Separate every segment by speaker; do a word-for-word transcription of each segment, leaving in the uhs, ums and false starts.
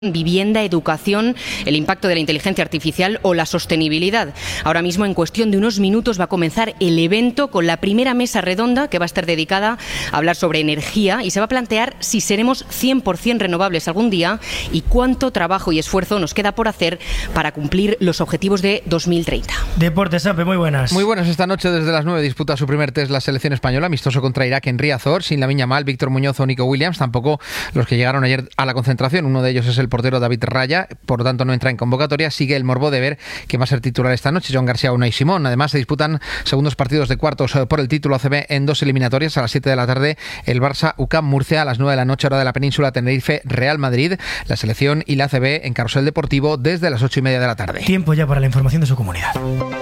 Speaker 1: vivienda, educación, el impacto de la inteligencia artificial o la sostenibilidad. Ahora mismo, en cuestión de unos minutos, va a comenzar el evento con la primera mesa redonda que va a estar dedicada a hablar sobre energía y se va a plantear si seremos cien por ciento renovables algún día y cuánto trabajo y esfuerzo nos queda por hacer para cumplir los objetivos de dos mil treinta.
Speaker 2: Deportes, Ape, muy buenas.
Speaker 3: Muy buenas. Esta noche desde las nueve disputa su primer test la selección española, amistoso contra Irak en Riazor, sin Lamine Yamal, Víctor Muñoz o Nico Williams, tampoco los que llegaron ayer a la concentración. Uno de ellos es el portero David Raya, por lo tanto no entra en convocatoria. Sigue el morbo de ver quién va a ser titular esta noche, Joan García o Unai Simón. Además se disputan segundos partidos de cuartos por el título A C B en dos eliminatorias. A las siete de la tarde el Barça U C A M Murcia, a las nueve de la noche hora de la península Tenerife Real Madrid, la selección y la A C B en Carrusel Deportivo desde las ocho y media de la tarde.
Speaker 2: Tiempo ya para la información de su comunidad.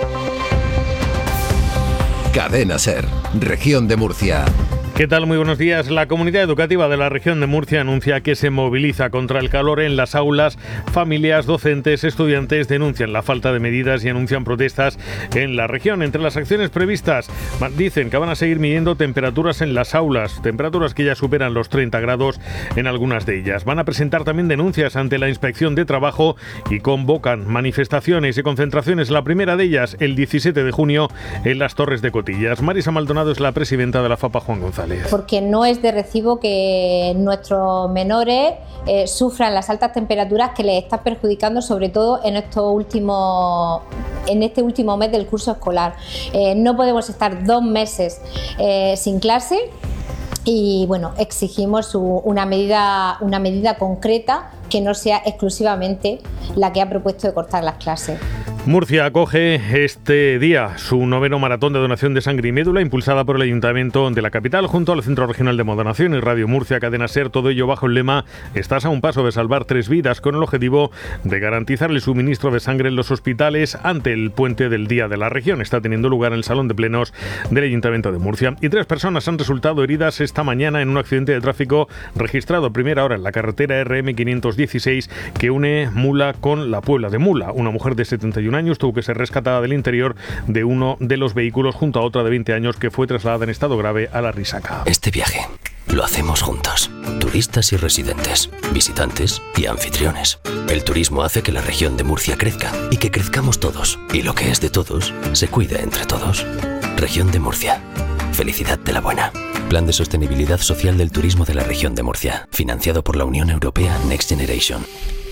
Speaker 4: Cadena SER, Región de Murcia.
Speaker 5: ¿Qué tal? Muy buenos días. La comunidad educativa de la región de Murcia anuncia que se moviliza contra el calor en las aulas. Familias, docentes, estudiantes denuncian la falta de medidas y anuncian protestas en la región. Entre las acciones previstas, dicen que van a seguir midiendo temperaturas en las aulas, temperaturas que ya superan los treinta grados en algunas de ellas. Van a presentar también denuncias ante la Inspección de Trabajo y convocan manifestaciones y concentraciones. La primera de ellas, el diecisiete de junio, en las Torres de Cotillas. Marisa Maldonado es la presidenta de la FAPA Juan González.
Speaker 6: Porque no es de recibo que nuestros menores eh, sufran las altas temperaturas que les están perjudicando, sobre todo en estos últimos, en este último mes del curso escolar. Eh, no podemos estar dos meses eh, sin clase y bueno, exigimos una medida, una medida concreta que no sea exclusivamente la que ha propuesto de cortar las clases.
Speaker 5: Murcia acoge este día su noveno maratón de donación de sangre y médula, impulsada por el Ayuntamiento de la capital junto al Centro Regional de Donación y Radio Murcia, Cadena SER, todo ello bajo el lema "Estás a un paso de salvar tres vidas", con el objetivo de garantizar el suministro de sangre en los hospitales ante el puente del Día de la Región. Está teniendo lugar en el Salón de Plenos del Ayuntamiento de Murcia. Y tres personas han resultado heridas esta mañana en un accidente de tráfico registrado a primera hora en la carretera R M quinientos dieciséis que une Mula con la Puebla de Mula. Una mujer de setenta y un años tuvo que ser rescatada del interior de uno de los vehículos junto a otra de veinte años que fue trasladada en estado grave a la Risaca.
Speaker 7: Este viaje lo hacemos juntos. Turistas y residentes, visitantes y anfitriones. El turismo hace que la región de Murcia crezca y que crezcamos todos. Y lo que es de todos, se cuida entre todos. Región de Murcia. Felicidad de la buena. Plan de Sostenibilidad Social del Turismo de la Región de Murcia. Financiado por la Unión Europea Next Generation.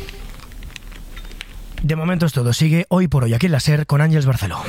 Speaker 2: De momento es todo. Sigue Hoy por Hoy aquí en la SER con Ángeles Barceló.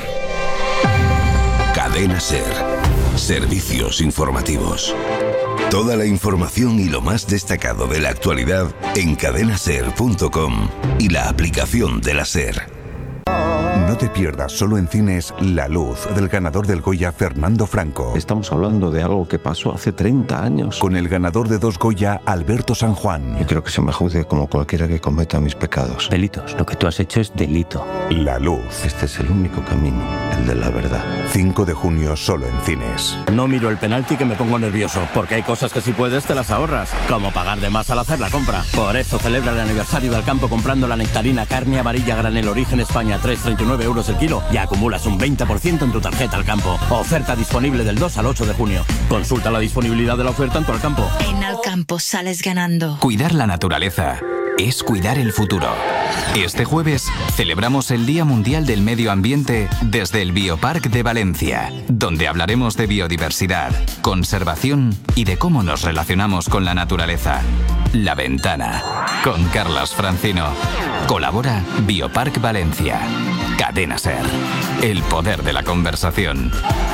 Speaker 4: Cadena SER. Servicios informativos. Toda la información y lo más destacado de la actualidad en cadena ser punto com y la aplicación de la SER.
Speaker 8: No te pierdas solo en cines La Luz, del ganador del Goya Fernando Franco.
Speaker 9: Estamos hablando de algo que pasó hace treinta años.
Speaker 8: Con el ganador de dos Goya, Alberto San Juan.
Speaker 9: Yo creo que se me juzgue como cualquiera que cometa mis pecados.
Speaker 10: Delitos. Lo que tú has hecho es delito.
Speaker 8: La Luz.
Speaker 9: Este es el único camino, el de la verdad.
Speaker 8: cinco de junio solo en cines.
Speaker 11: No miro el penalti que me pongo nervioso, porque hay cosas que si puedes te las ahorras, como pagar de más al hacer la compra. Por eso celebra el aniversario del campo comprando la nectarina carne amarilla granel origen España tres coma treinta y nueve euros el kilo y acumulas un veinte por ciento en tu tarjeta Alcampo. Oferta disponible del dos al ocho de junio. Consulta la disponibilidad de la oferta en tu Alcampo.
Speaker 12: En Alcampo sales ganando.
Speaker 13: Cuidar la naturaleza es cuidar el futuro. Este jueves celebramos el Día Mundial del Medio Ambiente desde el Bioparc de Valencia, donde hablaremos de biodiversidad, conservación y de cómo nos relacionamos con la naturaleza. La Ventana, con Carlas Francino. Colabora Bioparc Valencia. Cadena SER. El poder de la conversación.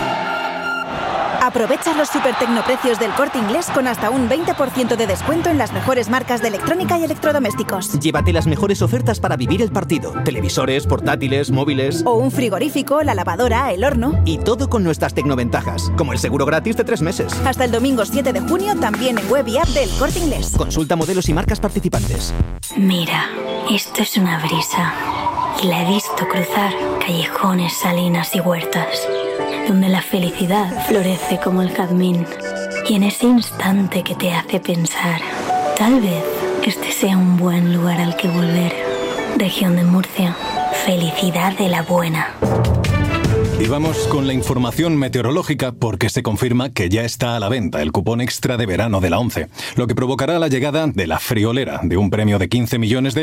Speaker 14: Aprovecha los super tecnoprecios del Corte Inglés con hasta un veinte por ciento de descuento en las mejores marcas de electrónica y electrodomésticos.
Speaker 15: Llévate las mejores ofertas para vivir el partido. Televisores, portátiles, móviles...
Speaker 14: O un frigorífico, la lavadora, el horno...
Speaker 15: Y todo con nuestras tecnoventajas, como el seguro gratis de tres meses.
Speaker 14: Hasta el domingo siete de junio también en web y app del Corte Inglés.
Speaker 15: Consulta modelos y marcas participantes.
Speaker 12: Mira, esto es una brisa. Y la he visto cruzar callejones, salinas y huertas, donde la felicidad florece como el jazmín. Y en ese instante que te hace pensar, tal vez este sea un buen lugar al que volver. Región de Murcia, felicidad de la buena.
Speaker 16: Y vamos con la información meteorológica porque se confirma que ya está a la venta el cupón extra de verano de la ONCE, lo que provocará la llegada de la friolera de un premio de quince millones de